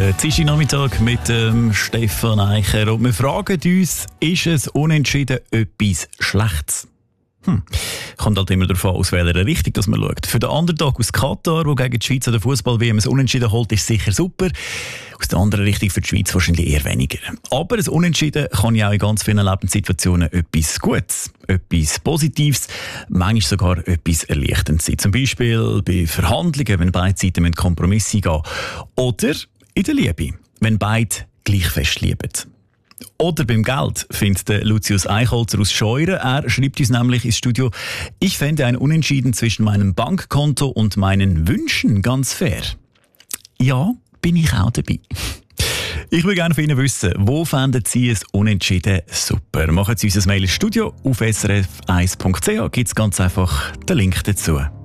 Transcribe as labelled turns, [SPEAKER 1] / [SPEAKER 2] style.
[SPEAKER 1] Dienstagnachmittag mit Stefan Eicher. Und wir fragen uns, ist es unentschieden etwas Schlechtes? Kommt halt immer davon aus, welcher Richtung dass man schaut. Für den Underdog aus Katar, der gegen die Schweiz an der Fußball-WM ein Unentschieden holt, ist sicher super. Aus der anderen Richtung für die Schweiz wahrscheinlich eher weniger. Aber ein Unentschieden kann ja auch in ganz vielen Lebenssituationen etwas Gutes, etwas Positives, manchmal sogar etwas Erleichterndes sein. Zum Beispiel bei Verhandlungen, wenn beide Seiten einen Kompromiss eingehen. Oder in der Liebe, wenn beide gleich fest lieben. Oder beim Geld, findet der Lucius Eichholzer aus Scheuren. Er schreibt uns nämlich ins Studio: Ich fände ein Unentschieden zwischen meinem Bankkonto und meinen Wünschen ganz fair. Ja, bin ich auch dabei. Ich würde gerne von Ihnen wissen, wo fänden Sie es Unentschieden super? Machen Sie uns ein Mail ins Studio auf srf1.ch, gibt es ganz einfach den Link dazu.